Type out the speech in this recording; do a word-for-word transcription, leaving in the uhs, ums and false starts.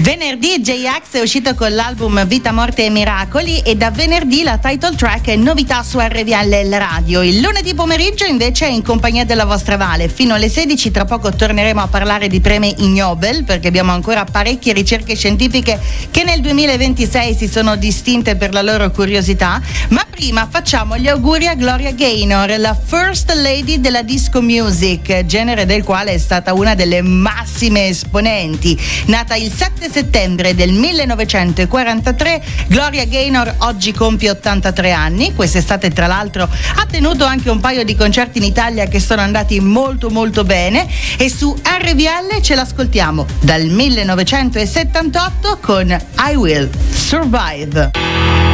Venerdì J-Ax è uscito con l'album Vita, Morte e Miracoli e da venerdì la title track è novità su R V L Radio. Il lunedì pomeriggio invece è in compagnia della vostra Vale fino alle sedici. Tra poco torneremo a parlare di premi Nobel perché abbiamo ancora parecchie ricerche scientifiche che nel duemilaventisei si sono distinte per la loro curiosità, ma prima facciamo gli auguri a Gloria Gaynor, la first lady della disco music, genere del quale è stata una delle massime esponenti. Nata il sette settembre del millenovecentoquarantatré, Gloria Gaynor oggi compie ottantatré anni. Quest'estate tra l'altro ha tenuto anche un paio di concerti in Italia che sono andati molto molto bene e su R V L ce l'ascoltiamo dal millenovecentosettantotto con I Will Survive.